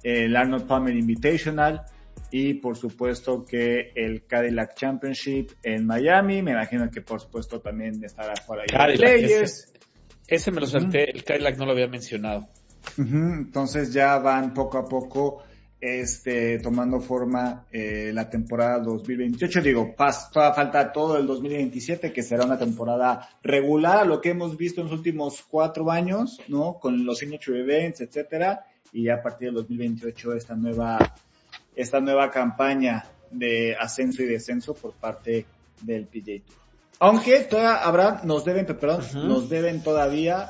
el Arnold Palmer Invitational y por supuesto que el Cadillac Championship en Miami. Me imagino que por supuesto también estará por ahí Cadillac, Players. Ese me lo salté, el Cadillac no lo había mencionado. Entonces ya van poco a poco tomando forma la temporada 2028. Digo, todavía falta todo el 2027, que será una temporada regular a lo que hemos visto en los últimos 4 años, ¿no? Con los signature events, etcétera, y ya a partir del 2028 esta nueva campaña de ascenso y descenso por parte del PGA Tour. Aunque todavía nos deben todavía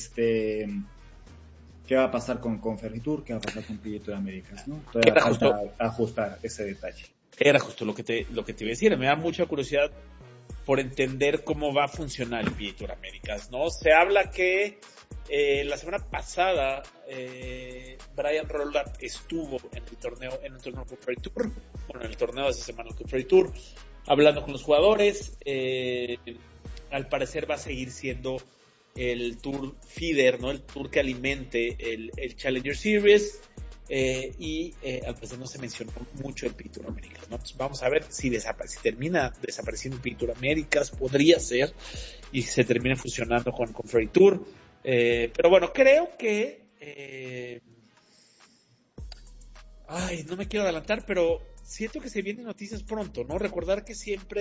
¿qué va a pasar con Conferritour? ¿Qué va a pasar con PGA Tour Américas? ¿No? Todavía falta ajustar ese detalle. Era justo lo que te iba a decir. Me da mucha curiosidad por entender cómo va a funcionar el PGA Tour Américas, ¿no? Se habla que la semana pasada Brian Rowland estuvo en el torneo Conferritour, bueno, en el torneo de esa semana Conferritour, hablando con los jugadores. Al parecer va a seguir siendo el Tour feeder, ¿no? El Tour que alimente el Challenger Series, y al parecer no se mencionó mucho el PGA Tour Américas, ¿no? Entonces vamos a ver si termina desapareciendo el PGA Tour Américas, podría ser, y se termina fusionando con Conferritour. Pero bueno, creo que no me quiero adelantar, pero siento que se vienen noticias pronto, ¿no? Recordar que siempre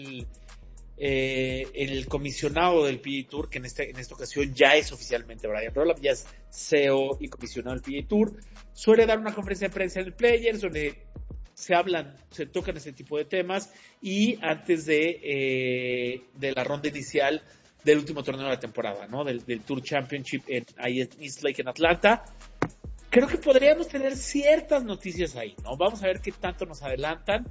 el comisionado del PGA Tour, que en esta ocasión ya es oficialmente Brian Rowland, ya es CEO y comisionado del PGA Tour, suele dar una conferencia de prensa en el Players donde se tocan ese tipo de temas, y antes de la ronda inicial del último torneo de la temporada, ¿no? Del Tour Championship en East Lake en Atlanta. Creo que podríamos tener ciertas noticias ahí, ¿no? Vamos a ver qué tanto nos adelantan.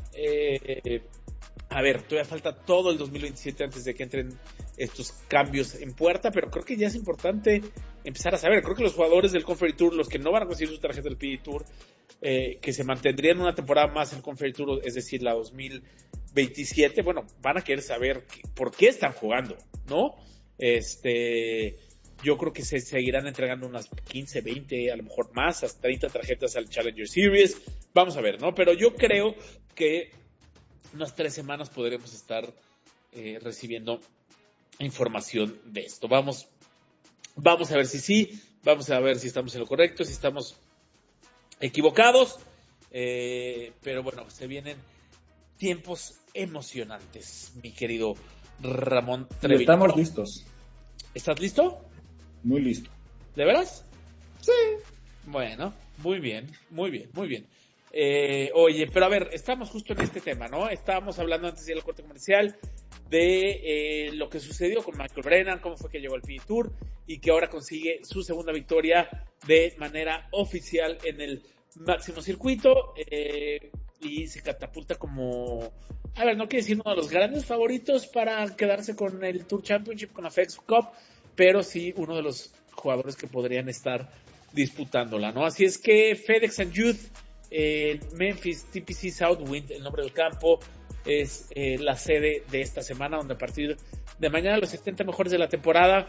A ver, todavía falta todo el 2027 antes de que entren estos cambios en puerta, pero creo que ya es importante empezar a saber. Creo que los jugadores del Conferritour, los que no van a conseguir su tarjeta del PGA Tour, que se mantendrían una temporada más en el Conferritour, es decir, la 2027, bueno, van a querer saber por qué están jugando, ¿no? Yo creo que se seguirán entregando unas 15, 20, a lo mejor más, hasta 30 tarjetas al Challenger Series. Vamos a ver, ¿no? Pero yo creo que unas 3 semanas podremos estar recibiendo información de esto. Vamos a ver si sí, vamos a ver si estamos en lo correcto, si estamos equivocados, pero bueno, se vienen tiempos emocionantes, mi querido Ramón Treviño. Estamos listos. ¿Estás listo? Muy listo. ¿De veras? Sí. Bueno, muy bien. Oye, pero a ver, estamos justo en este tema, ¿no? Estábamos hablando antes de ir al corte comercial de lo que sucedió con Michael Brennan, cómo fue que llegó al PGA Tour y que ahora consigue su segunda victoria de manera oficial en el máximo circuito, y se catapulta como, a ver, no quiero decir uno de los grandes favoritos para quedarse con el Tour Championship, con la FedEx Cup, pero sí uno de los jugadores que podrían estar disputándola, ¿no? Así es que FedEx and Youth, Memphis TPC Southwind, el nombre del campo, es la sede de esta semana, donde a partir de mañana los 70 mejores de la temporada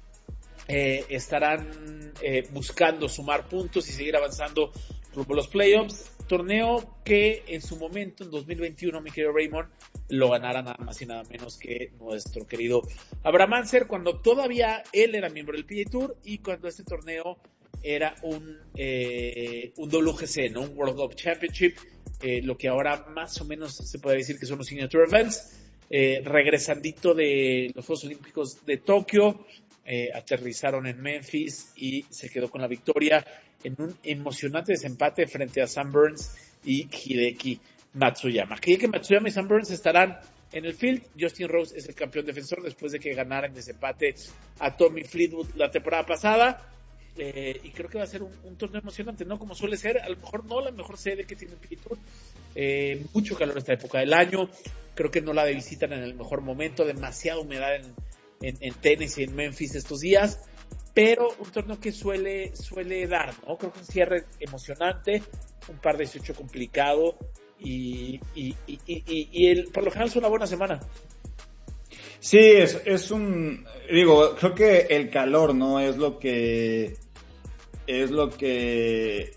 estarán buscando sumar puntos y seguir avanzando rumbo a los playoffs. Torneo que en su momento, en 2021, mi querido Raymond, lo ganara nada más y nada menos que nuestro querido Abraham Ancer, cuando todavía él era miembro del PGA Tour y cuando este torneo era un WGC, ¿no? Un World Golf Championship, lo que ahora más o menos se puede decir que son los Signature Events, regresandito de los Juegos Olímpicos de Tokio. Aterrizaron en Memphis y se quedó con la victoria en un emocionante desempate frente a Sam Burns y Hideki Matsuyama. Hideki Matsuyama y Sam Burns estarán en el field. Justin Rose es el campeón defensor después de que ganara en desempate a Tommy Fleetwood la temporada pasada. Y creo que va a ser un torneo emocionante, ¿no? Como suele ser, a lo mejor no la mejor sede que tiene el PGA Tour. Mucho calor esta época del año. Creo que no la visitan en el mejor momento. Demasiada humedad en Tennessee y en Memphis estos días, pero un torneo que suele dar, ¿no? Creo que un cierre emocionante, un par de 18 complicado y por lo general es una buena semana. Sí, creo que el calor, ¿no? Es lo que